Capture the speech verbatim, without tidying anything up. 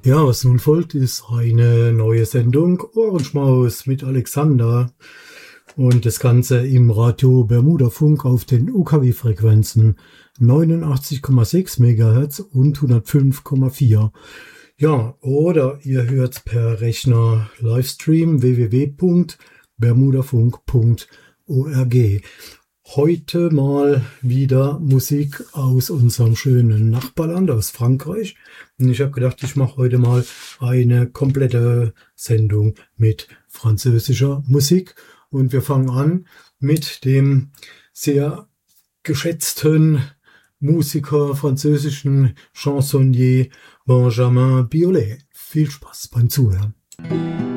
Ja, was nun folgt, ist eine neue Sendung Ohrenschmaus mit Alexander und das Ganze im Radio Bermuda Funk auf den U K W-Frequenzen neunundachtzig Komma sechs Megahertz und hundertfünf Komma vier. Ja, oder ihr hört per Rechner Livestream w w w punkt bermudafunk punkt org. Heute mal wieder Musik aus unserem schönen Nachbarland, aus Frankreich. Und ich habe gedacht, ich mache heute mal eine komplette Sendung mit französischer Musik. Und wir fangen an mit dem sehr geschätzten Musiker, französischen Chansonnier Benjamin Biolay. Viel Spaß beim Zuhören.